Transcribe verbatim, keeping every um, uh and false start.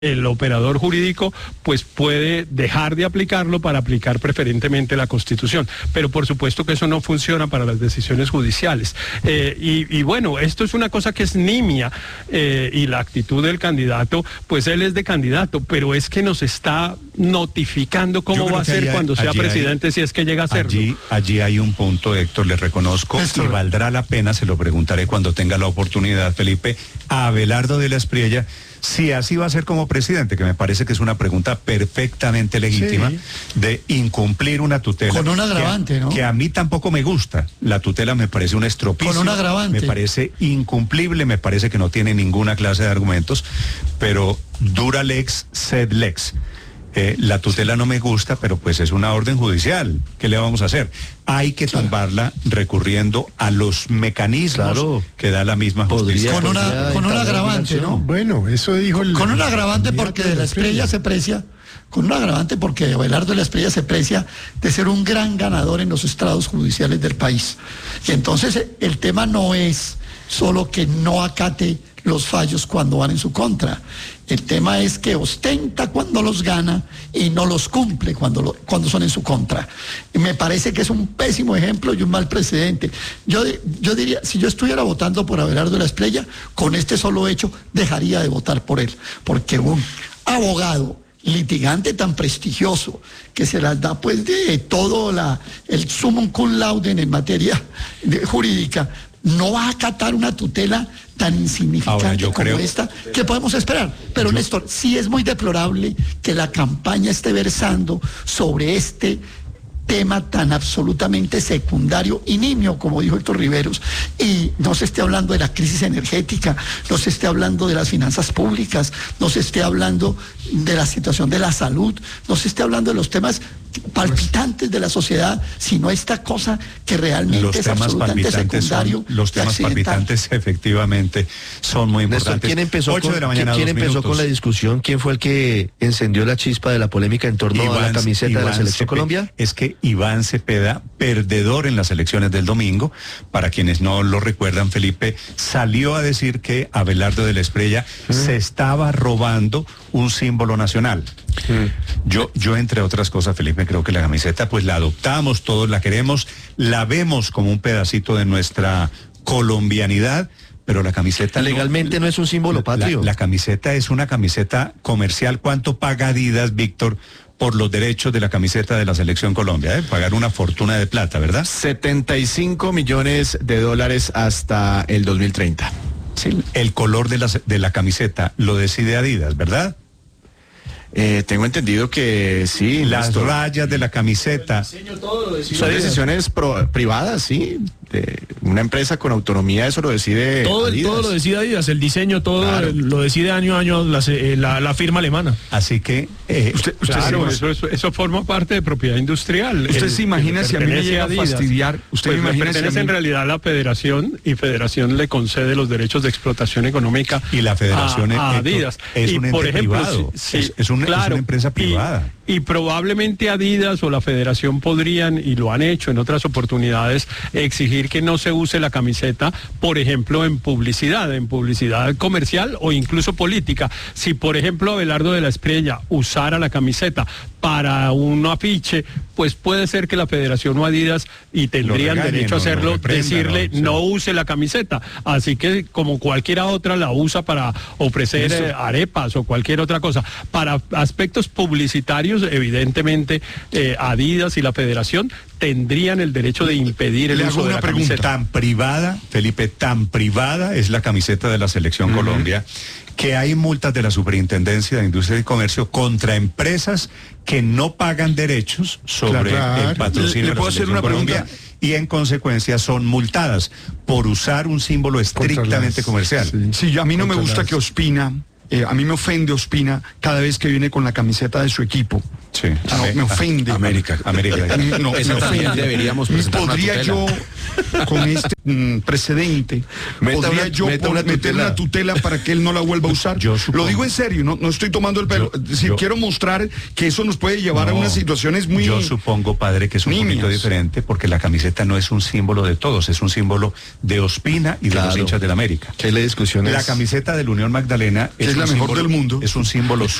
el operador jurídico pues puede dejar de aplicarlo para aplicar preferentemente la Constitución, pero por supuesto que eso no funciona para las decisiones judiciales. Eh, y, y bueno, esto es una cosa que es nimia, eh, y la actitud del candidato, pues él es de candidato, pero es que nos está notificando cómo va a ser hay, cuando sea presidente hay, si es que llega a serlo. Allí, allí hay un punto, Héctor, le reconozco, Esto... y valdrá la pena, se lo preguntaré cuando tenga la oportunidad, Felipe, a Abelardo de la Espriella, si así va a ser como presidente, que me parece que es una pregunta perfectamente legítima, sí, de incumplir una tutela. Con un agravante, que, ¿no? Que a mí tampoco me gusta. La tutela me parece un estropicio. Con un agravante. Me parece incumplible, me parece que no tiene ninguna clase de argumentos, pero dura lex, sed lex. Eh, la tutela no me gusta, pero pues es una orden judicial. ¿Qué le vamos a hacer? Hay que tumbarla recurriendo a los mecanismos claro. que da la misma justicia. Con, una, con un agravante, ¿no? Bueno, eso dijo el... Con un agravante porque de la Espriella se precia, con un agravante porque Abelardo de la Espriella se precia de ser un gran ganador en los estrados judiciales del país. Y entonces el tema no es solo que no acate los fallos cuando van en su contra. El tema es que ostenta cuando los gana y no los cumple cuando, lo, cuando son en su contra. Y me parece que es un pésimo ejemplo y un mal precedente. Yo, yo diría, si yo estuviera votando por Abelardo de la Espriella, con este solo hecho dejaría de votar por él. Porque un abogado litigante tan prestigioso que se las da pues de todo la, el sumum cum laude en materia de, jurídica, no va a acatar una tutela tan insignificante Ahora, yo como creo... esta, que podemos esperar. Pero yo... Néstor, sí es muy deplorable que la campaña esté versando sobre este tema tan absolutamente secundario y nimio, como dijo Héctor Riveros, y no se esté hablando de la crisis energética, no se esté hablando de las finanzas públicas, no se esté hablando de la situación de la salud, no se esté hablando de los temas palpitantes de la sociedad, sino esta cosa que realmente los es temas absolutamente secundario. Son, los temas palpitantes efectivamente son muy importantes. Néstor, ¿quién empezó, con, de la mañana, ¿quién empezó con la discusión? ¿Quién fue el que encendió la chispa de la polémica en torno Iván, a la camiseta Iván de la Selección Cepeda, Colombia? Es que Iván Cepeda, perdedor en las elecciones del domingo, para quienes no lo recuerdan, Felipe, salió a decir que Abelardo de la Espriella ¿Mm? se estaba robando un símbolo nacional. ¿Mm? Yo, yo, entre otras cosas, Felipe, creo que la camiseta, pues la adoptamos, todos la queremos, la vemos como un pedacito de nuestra colombianidad, pero la camiseta... Legalmente no, no es un símbolo patrio. La, la camiseta es una camiseta comercial. ¿Cuánto paga Adidas, Víctor, por los derechos de la camiseta de la Selección Colombia? ¿eh? Pagar una fortuna de plata, ¿verdad? setenta y cinco millones de dólares hasta el dos mil treinta. Sí, el color de la, de la camiseta lo decide Adidas, ¿verdad? Eh, tengo entendido que sí. Las Néstor. rayas de la camiseta. El diseño, todo lo decide. Son decisiones pro, privadas, sí. De una empresa con autonomía, eso lo decide todo, Adidas. Todo lo decide Adidas, el diseño, todo claro. lo decide año a año la, la, la firma alemana. Así que... Eh, usted, usted claro, sí, eso, eso, eso forma parte de propiedad industrial. ¿Usted el, se imagina si a mí me llega a fastidiar? ¿Usted pues imagina pertenece si a mí... en realidad a la Federación, y Federación le concede los derechos de explotación económica y la Federación a, a Adidas. Es y un por ente ejemplo, privado. Sí, es, es, un, claro, es una empresa privada. Y, y probablemente Adidas o la Federación podrían, y lo han hecho en otras oportunidades, exigir que no se use la camiseta, por ejemplo, en publicidad, en publicidad comercial o incluso política. Si, por ejemplo, Abelardo de la Espriella usara la camiseta para un afiche, pues puede ser que la Federación o Adidas, y tendrían regañen, derecho a hacerlo, reprendan, decirle no, sí. no use la camiseta. Así que como cualquiera otra la usa para ofrecer eh, arepas o cualquier otra cosa. Para aspectos publicitarios, evidentemente, eh, Adidas y la Federación tendrían el derecho de impedir el Le uso hago de una la pregunta. camiseta. Tan privada, Felipe, tan privada es la camiseta de la Selección uh-huh. Colombia, que hay multas de la Superintendencia de Industria y Comercio contra empresas que no pagan derechos sobre claro. el patrocinio ¿Le, le de la Selección Colombia y en consecuencia son multadas por usar un símbolo estrictamente las, comercial. Sí, sí, a mí no me gusta las... que Ospina, eh, a mí me ofende Ospina cada vez que viene con la camiseta de su equipo. Sí. No, me ofende. América, América. No, Esa me también ofende. deberíamos presentar una ¿Podría yo, tutela? con este mm, precedente, Meta podría una- yo meta por- una meter tutela. una tutela para que él no la vuelva a usar? Yo supongo. Lo digo en serio, no, no estoy tomando el pelo. Yo- si yo- quiero mostrar que eso nos puede llevar a No, unas situaciones muy... Yo supongo, padre, que es un nimias. poquito diferente porque la camiseta no es un símbolo de todos, es un símbolo de Ospina y de los Claro. hinchas del América. Que la discusión La es... camiseta del Unión Magdalena Que es un la mejor símbolo- del mundo. Es un símbolo